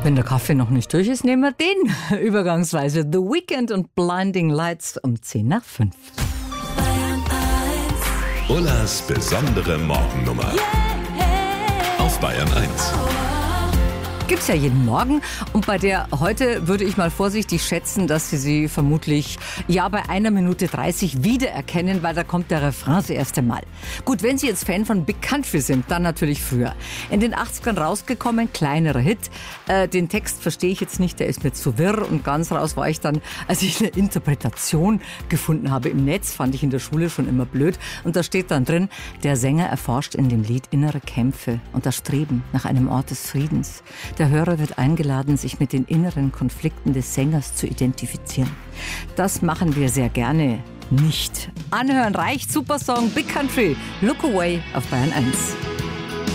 Wenn der Kaffee noch nicht durch ist, nehmen wir den. Übergangsweise The Weeknd und Blinding Lights um 10 nach 5. Ullas besondere Morgennummer. Auf Bayern 1. Gibt's ja jeden Morgen und bei der heute würde ich mal vorsichtig schätzen, dass Sie vermutlich bei 1 Minute 30 wiedererkennen, weil da kommt der Refrain das erste Mal. Gut, wenn Sie jetzt Fan von Big Country sind, dann natürlich früher. In den 80ern rausgekommen, kleinerer Hit. Den Text verstehe ich jetzt nicht, der ist mir zu wirr und ganz raus war ich dann, als ich eine Interpretation gefunden habe im Netz, fand ich in der Schule schon immer blöd. Und da steht dann drin, der Sänger erforscht in dem Lied innere Kämpfe und das Streben nach einem Ort des Friedens. Der Hörer wird eingeladen, sich mit den inneren Konflikten des Sängers zu identifizieren. Das machen wir sehr gerne nicht. Anhören reicht, super Song, Big Country, Look Away auf Bayern 1.